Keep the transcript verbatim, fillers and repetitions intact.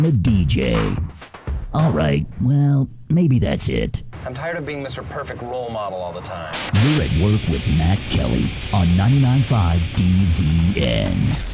a D J. Alright, well, maybe that's it. I'm tired of being Mister Perfect role model all the time. You're at work with Matt Kelly on ninety-nine point five D Z N.